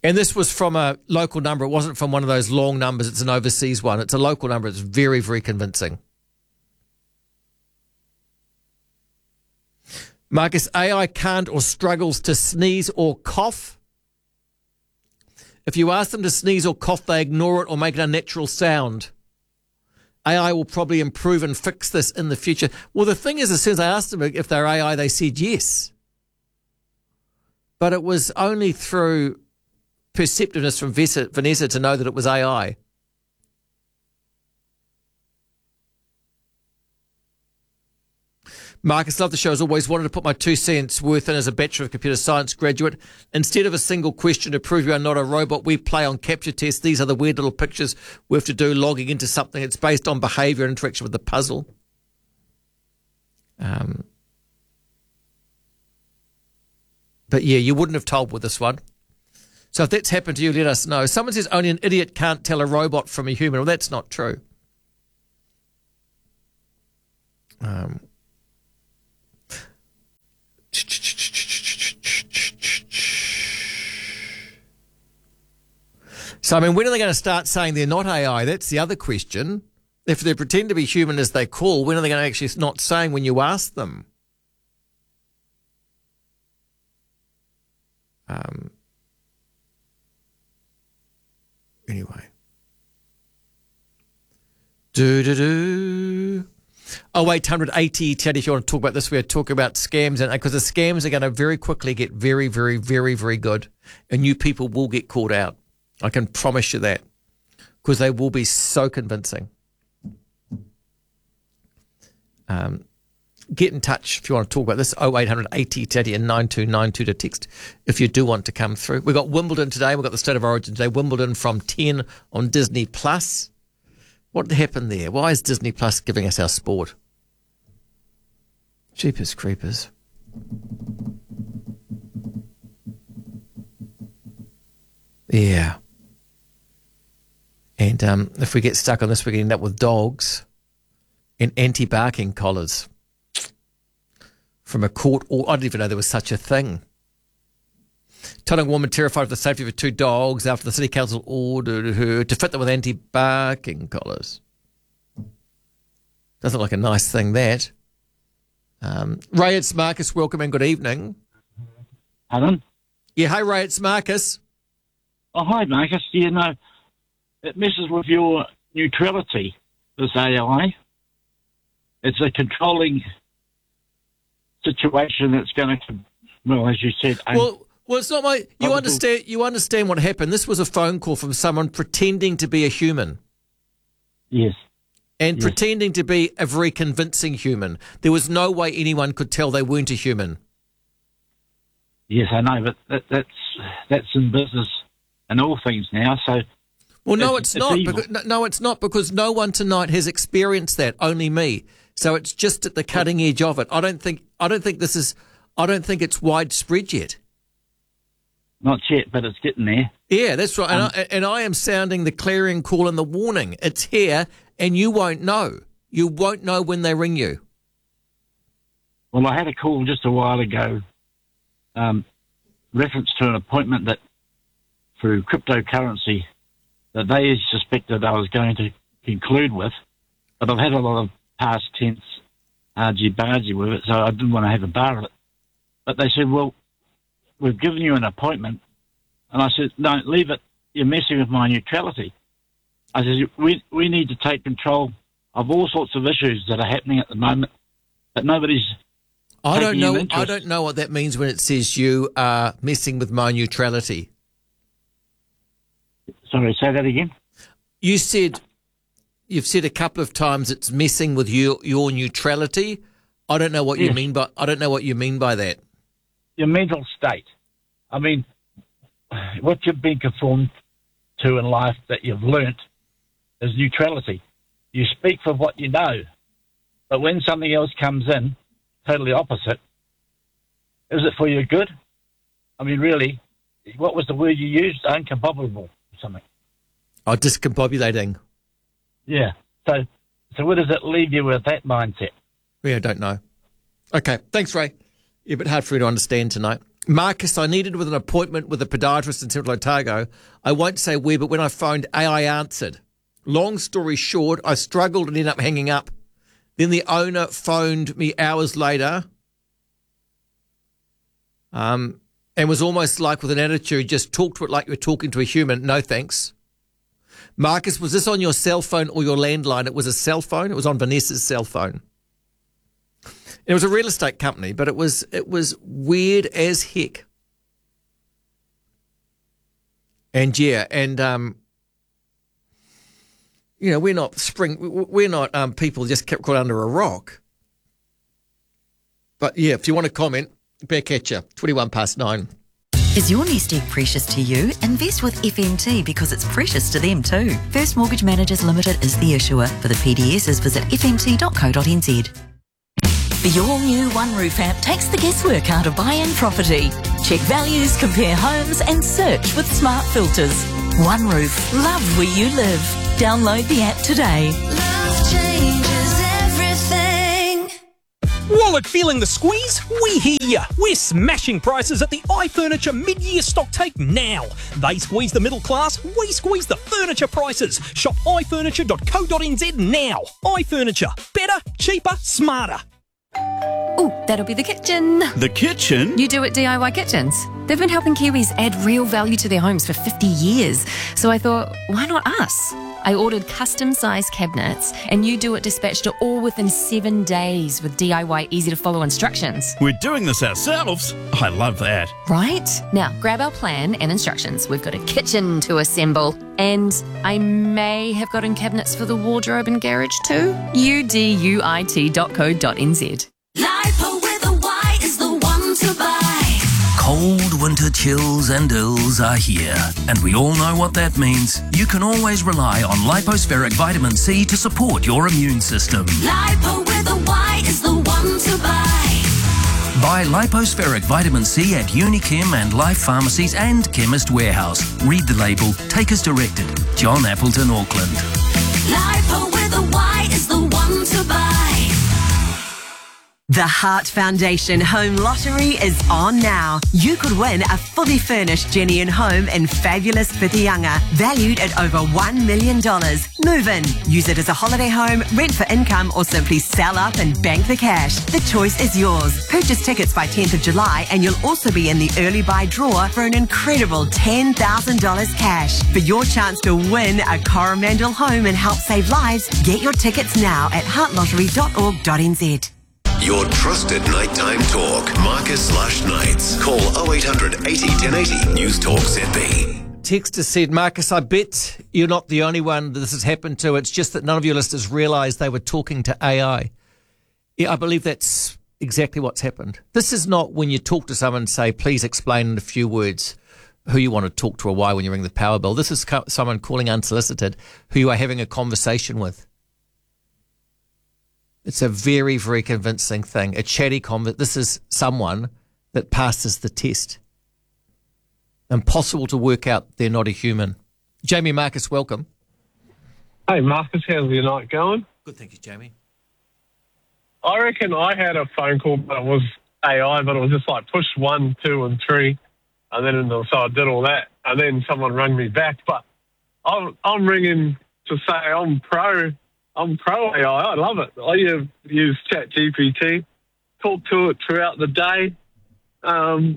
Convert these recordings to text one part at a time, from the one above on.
And this was from a local number. It wasn't from one of those long numbers. It's an overseas one. It's a local number. It's very, very convincing. Marcus, AI can't or struggles to sneeze or cough. If you ask them to sneeze or cough, they ignore it or make an unnatural sound. AI will probably improve and fix this in the future. Well, the thing is, as soon as I asked them if they're AI, they said yes. But it was only through perceptiveness from Vanessa to know that it was AI. Marcus, love the show. As always, wanted to put my 2 cents worth in as a Bachelor of Computer Science graduate. Instead of a single question to prove you are not a robot, we play on capture tests. These are the weird little pictures we have to do logging into something. It's based on behaviour and interaction with the puzzle. But yeah, you wouldn't have told with this one. So if that's happened to you, let us know. Someone says only an idiot can't tell a robot from a human. Well, that's not true. So, I mean, when are they going to start saying they're not AI? That's the other question. If they pretend to be human as they call, when are they going to actually not saying when you ask them? Anyway. 0880 Teddy, if you want to talk about this, we're talking about scams, and because the scams are going to very quickly get very, very, very, very good, and new people will get caught out. I can promise you that, because they will be so convincing. Get in touch if you want to talk about this. 0880 Teddy and 9292 to text if you do want to come through. We've got Wimbledon today. We've got the State of Origin today. Wimbledon from 10 on Disney Plus. What happened there? Why is Disney Plus giving us our sport? Jeepers creepers. Yeah. And if we get stuck on this, we're going to end up with dogs and anti-barking collars from a court. Or I didn't even know there was such a thing. Tauranga woman terrified of the safety of her 2 dogs after the City Council ordered her to fit them with anti-barking collars. Doesn't look like a nice thing, that. Ray, it's Marcus. Welcome and good evening. Pardon? Yeah, hey, Ray, it's Marcus. Oh, hi, Marcus. You know, it messes with your neutrality, this AI. It's a controlling situation that's going to, well, as you said... Well, it's not my... You understand what happened. This was a phone call from someone pretending to be a human. Yes. And pretending to be a very convincing human. There was no way anyone could tell they weren't a human. Yes, I know, but that's in business and all things now, so... Well, no, it's not. No, it's not, because no one tonight has experienced that, only me. So it's just at the cutting edge of it. I don't think it's widespread yet. Not yet, but it's getting there. Yeah, that's right. And I am sounding the clarion call and the warning. It's here, and you won't know. You won't know when they ring you. Well, I had a call just a while ago, reference to an appointment that through cryptocurrency that they suspected I was going to conclude with, but I've had a lot of past tense argy-bargy with it, so I didn't want to have a bar of it. But they said, well, we've given you an appointment. And I said, no, leave it. You're messing with my neutrality. I said, we need to take control of all sorts of issues that are happening at the moment, but nobody's I don't know what that means when it says you are messing with my neutrality. Sorry, say that again. You've said a couple of times it's messing with your neutrality. I don't know what you mean by that. Your mental state. I mean, what you've been conformed to in life that you've learnt is neutrality. You speak for what you know, but when something else comes in, totally opposite, is it for your good? I mean, really, what was the word you used? Uncombobulable or something. Oh, discombobulating. Yeah. So where does it leave you with that mindset? Yeah, I don't know. Okay, thanks, Ray. Yeah, a bit hard for you to understand tonight. Marcus, I needed with an appointment with a podiatrist in Central Otago. I won't say where, but when I phoned, AI answered. Long story short, I struggled and ended up hanging up. Then the owner phoned me hours later and was almost like with an attitude, just talk to it like you were talking to a human. No thanks. Marcus, was this on your cell phone or your landline? It was a cell phone. It was on Vanessa's cell phone. It was a real estate company, but it was weird as heck. And we're not people just kept caught under a rock. But yeah, if you want to comment, back at you. 9:21. Is your nest egg precious to you? Invest with FMT because it's precious to them too. First Mortgage Managers Limited is the issuer. For the PDSs, visit fmt.co.nz. The all-new OneRoof app takes the guesswork out of buying property. Check values, compare homes and search with smart filters. OneRoof. Love where you live. Download the app today. Love changes everything. Wallet feeling the squeeze? We hear ya. We're smashing prices at the iFurniture mid-year stock take now. They squeeze the middle class, we squeeze the furniture prices. Shop ifurniture.co.nz now. iFurniture. Better, cheaper, smarter. Oh, that'll be the kitchen. The kitchen? You do it DIY Kitchens. They've been helping Kiwis add real value to their homes for 50 years. So I thought, why not us? I ordered custom-sized cabinets and You Do It dispatched it all within 7 days with DIY easy-to-follow instructions. We're doing this ourselves? I love that. Right? Now, grab our plan and instructions. We've got a kitchen to assemble. And I may have gotten cabinets for the wardrobe and garage too. uduit.co.nz. Lipo with a Y is the one to buy. Cold winter chills and ills are here, and we all know what that means. You can always rely on Lipospheric Vitamin C to support your immune system. Lipo with a Y is the one to buy. Buy Lipospheric Vitamin C at Unichem and Life Pharmacies and Chemist Warehouse. Read the label. Take as directed. John Appleton, Auckland. Lipo with a Y is the one to buy. The Heart Foundation Home Lottery is on now. You could win a fully furnished Genian home in fabulous Whitianga, valued at over $1 million. Move in, use it as a holiday home, rent for income, or simply sell up and bank the cash. The choice is yours. Purchase tickets by 10th of July and you'll also be in the early buy draw for an incredible $10,000 cash. For your chance to win a Coromandel home and help save lives, get your tickets now at heartlottery.org.nz. Your trusted nighttime talk. Marcus Lush Nights. Call 0800 80 1080 News Talk ZB. Texter said, Marcus, I bet you're not the only one that this has happened to. It's just that none of your listeners realised they were talking to AI. Yeah, I believe that's exactly what's happened. This is not when you talk to someone and say, please explain in a few words who you want to talk to or why when you ring the power bill. This is someone calling unsolicited who you are having a conversation with. It's a very, very convincing thing. A chatty conversation. This is someone that passes the test. Impossible to work out they're not a human. Jamie Marcus, welcome. Hey, Marcus, how's your night going? Good, thank you, Jamie. I reckon I had a phone call, but it was AI, but it was just like push 1, 2, and 3. And then so I did all that. And then someone rang me back. But I'm ringing to say I'm pro AI. I love it. I use ChatGPT, talk to it throughout the day. I've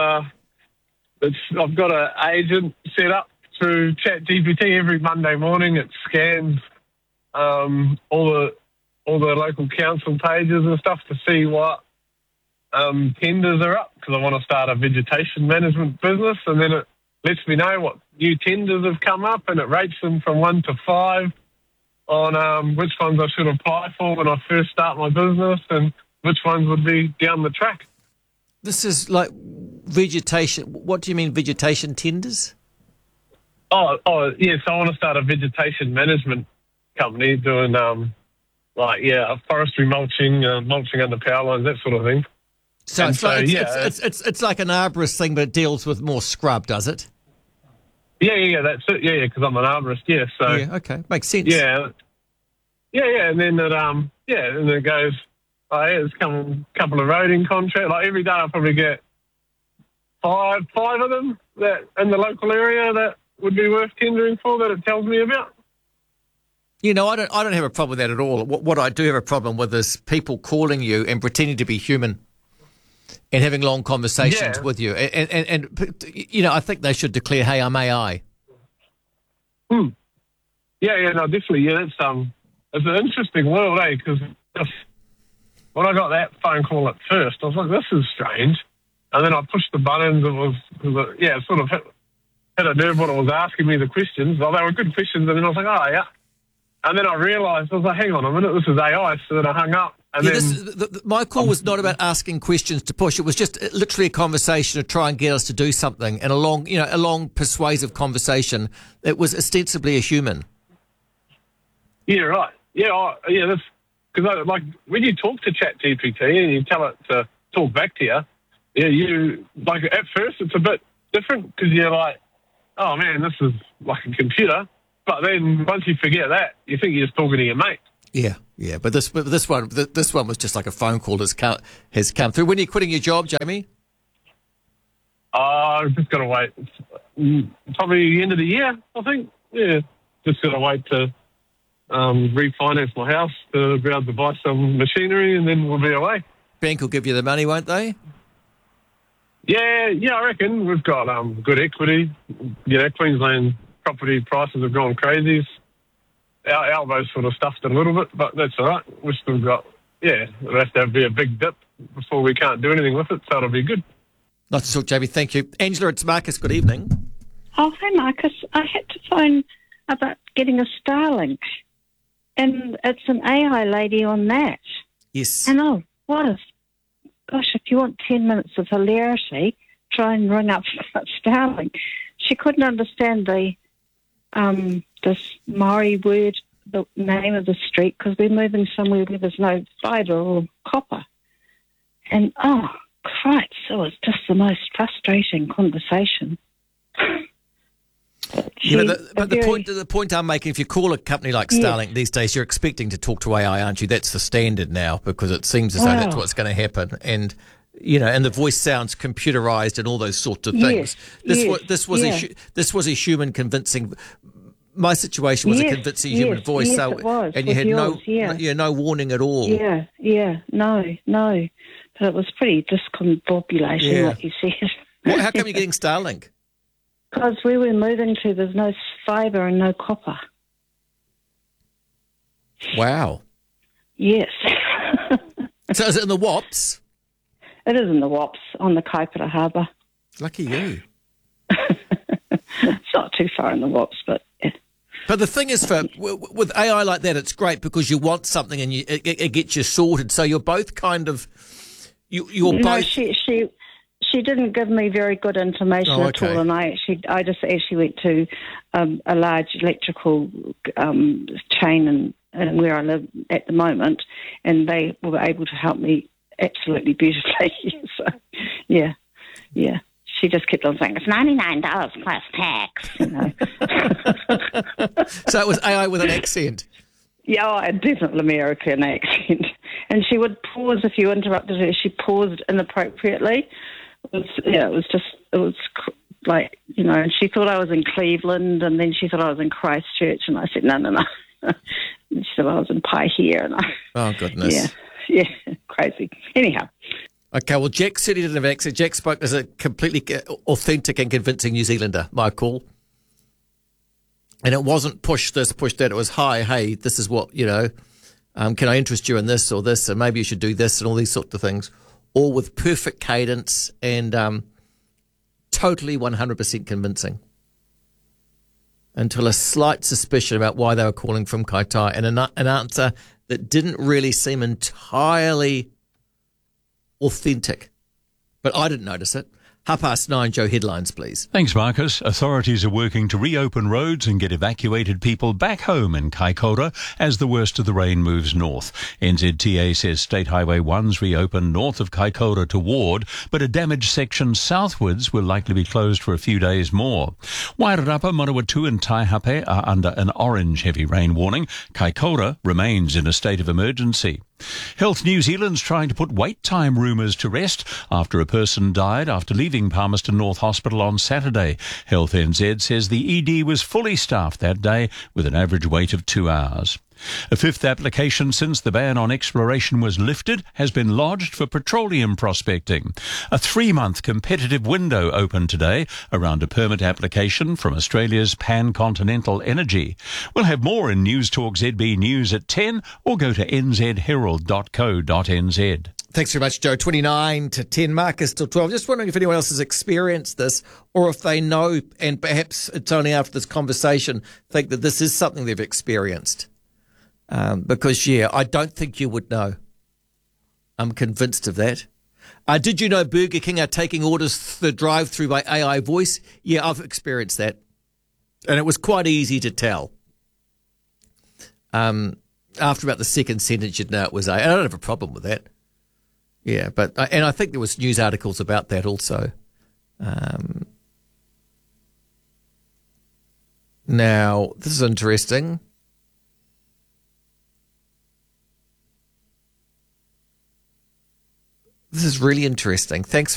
got an agent set up through ChatGPT every Monday morning. It scans all the local council pages and stuff to see what tenders are up, because I want to start a vegetation management business, and then it lets me know what new tenders have come up, and it rates them from 1 to 5 on which ones I should apply for when I first start my business and which ones would be down the track. This is like vegetation. What do you mean, vegetation tenders? Oh, yes. I want to start a vegetation management company doing, forestry mulching, mulching under power lines, that sort of thing. So it's like an arborist thing, but it deals with more scrub, does it? Yeah, that's it. Yeah, because I'm an arborist. Yeah, so yeah, okay, makes sense. Yeah, and then and then it goes. Oh, yeah, there's come a couple of roading contracts. Like every day, I probably get five of them that in the local area that would be worth tendering for that it tells me about. You know, I don't have a problem with that at all. What I do have a problem with is people calling you and pretending to be human and having long conversations with you. And you know, I think they should declare, hey, I'm AI. Yeah, no, definitely. Yeah, it's an interesting world, because when I got that phone call at first, I was like, this is strange. And then I pushed the buttons. It sort of hit a nerve when it was asking me the questions. Well, they were good questions, and then I was like, oh, yeah. And then I realised, I was like, hang on a minute, this is AI. So then I hung up. And my call was not about asking questions to push. It was just literally a conversation to try and get us to do something, and a long persuasive conversation. It was ostensibly a human. Yeah, right. Yeah, that's because like when you talk to ChatGPT and you tell it to talk back to you, you like at first it's a bit different because you're like, oh man, this is like a computer. But then once you forget that, you think you're just talking to your mate. Yeah. But this one was just like a phone call has come through. When are you quitting your job, Jamie? I've just got to wait. Probably the end of the year, I think. Yeah, just got to wait to refinance my house to be able to buy some machinery, and then we'll be away. Bank will give you the money, won't they? Yeah, I reckon. We've got good equity. Queensland property prices have gone crazy. Our elbows sort of stuffed a little bit, but that's all right. We've still got, it'll have to be a big dip before we can't do anything with it, so it'll be good. Nice to talk, Jamie. Thank you. Angela, it's Marcus. Good evening. Oh, hi, Marcus. I had to phone about getting a Starlink, and it's an AI lady on that. Yes. And if you want 10 minutes of hilarity, try and ring up Starlink. She couldn't understand this Maori word, the name of the street, because we're moving somewhere where there's no fibre or copper. And, Christ, it was just the most frustrating conversation. The point I'm making, if you call a company like Starlink these days, you're expecting to talk to AI, aren't you? That's the standard now, because it seems as though that's what's going to happen. And and the voice sounds computerized and all those sorts of things. This was a human convincing. My situation was a convincing human voice, and you had no warning at all. No. But it was pretty discombobulating, like you said. How come you're getting Starlink? Because where we're moving to, there's no fibre and no copper. Wow. Yes. So is it in the Wops? It is in the Wops on the Kaipara Harbour. Lucky you. It's not too far in the Wops, but yeah. But the thing is, with AI like that, it's great because you want something and it gets you sorted. So you're both kind of both. She didn't give me very good information at all, and I just actually went to a large electrical chain and where I live at the moment, and they were able to help me absolutely beautifully. So, yeah. She just kept on saying, it's $99 plus tax, So it was AI with an accent. Yeah, a definitely American accent. And she would pause if you interrupted her. She paused inappropriately. And she thought I was in Cleveland, and then she thought I was in Christchurch, and I said, no. And she said, I was in Paihia. And oh, goodness. Yeah, crazy. Anyhow. Okay, well, Jack said he didn't have an accent. Jack spoke as a completely authentic and convincing New Zealander, my call. And it wasn't push this, push that. It was, hi, hey, this is what, can I interest you in this or this, and maybe you should do this and all these sorts of things, all with perfect cadence and totally 100% convincing. Until a slight suspicion about why they were calling from Kaitaia, and an answer that didn't really seem entirely authentic. But I didn't notice it. 9:30, Joe, headlines, please. Thanks, Marcus. Authorities are working to reopen roads and get evacuated people back home in Kaikoura as the worst of the rain moves north. NZTA says State Highway 1's reopened north of Kaikoura to Ward, but a damaged section southwards will likely be closed for a few days more. Wairarapa, Manawatu and Taihape are under an orange heavy rain warning. Kaikoura remains in a state of emergency. Health New Zealand's trying to put wait time rumours to rest after a person died after leaving Palmerston North Hospital on Saturday. Health NZ says the ED was fully staffed that day with an average wait of 2 hours. A fifth application since the ban on exploration was lifted has been lodged for petroleum prospecting. A 3-month competitive window opened today around a permit application from Australia's Pan-Continental Energy. We'll have more in News Talk ZB News at 10 or go to nzherald.co.nz. Thanks very much, Joe. 29 to 10, Marcus till 12. Just wondering if anyone else has experienced this or if they know, and perhaps it's only after this conversation, think that this is something they've experienced. Because, I don't think you would know. I'm convinced of that. Did you know Burger King are taking orders through the drive-through by AI voice? Yeah, I've experienced that. And it was quite easy to tell. After about the second sentence, you'd know it was AI. I don't have a problem with that. Yeah, but and I think there was news articles about that also. Now, this is interesting. This is really interesting. Thanks